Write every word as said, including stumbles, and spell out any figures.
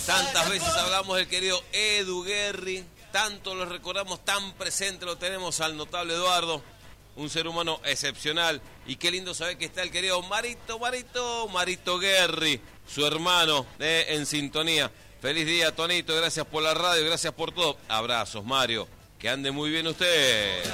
Tantas veces hablamos del querido Edu Guerri, tanto lo recordamos, tan presente lo tenemos al notable Eduardo, un ser humano excepcional. Y qué lindo saber que está el querido Marito, Marito, Marito Guerri, su hermano, eh, en sintonía. Feliz día, Tonito, gracias por la radio, gracias por todo. Abrazos, Mario, que ande muy bien usted.